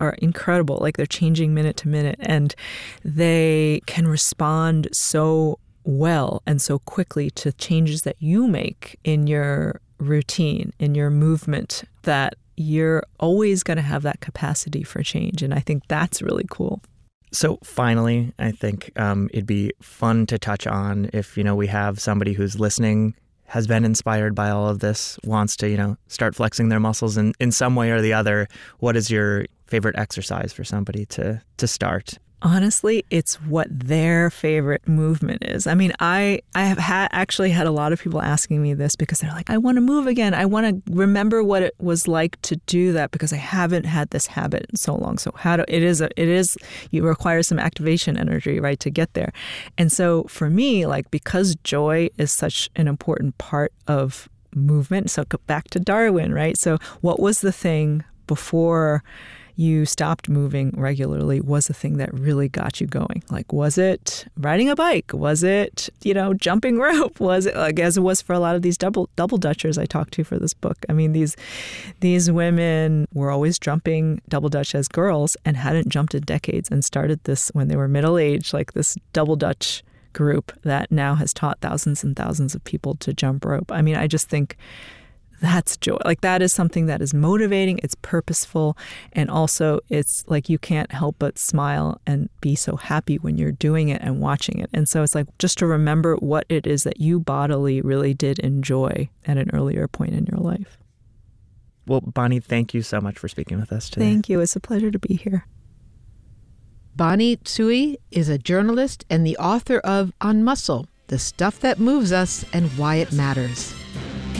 are incredible. Like they're changing minute to minute, and they can respond so well and so quickly to changes that you make in your routine, in your movement, that you're always going to have that capacity for change. And I think that's really cool. So finally, I think it'd be fun to touch on if, we have somebody who's listening, has been inspired by all of this, wants to, start flexing their muscles in some way or the other. What is your favorite exercise for somebody to start? Honestly, it's what their favorite movement is. I mean, I have actually had a lot of people asking me this because they're like, I want to move again. I want to remember what it was like to do that because I haven't had this habit in so long. So you require some activation energy, right, to get there. And so for me, like, because joy is such an important part of movement. So back to Darwin, right? So what was the thing before you stopped moving regularly was the thing that really got you going? Like, was it riding a bike? Was it, jumping rope? Was it, like, as it was for a lot of these double Dutchers I talked to for this book? I mean, these women were always jumping double Dutch as girls and hadn't jumped in decades, and started this when they were middle-aged, like this double Dutch group that now has taught thousands and thousands of people to jump rope. I mean, I just think that's joy. Like, that is something that is motivating, it's purposeful, and also it's like you can't help but smile and be so happy when you're doing it and watching it. And so it's like just to remember what it is that you bodily really did enjoy at an earlier point in your life. Well, Bonnie, thank you so much for speaking with us today. Thank you. It's a pleasure to be here. Bonnie Tsui is a journalist and the author of On Muscle, The Stuff That Moves Us and Why It Matters.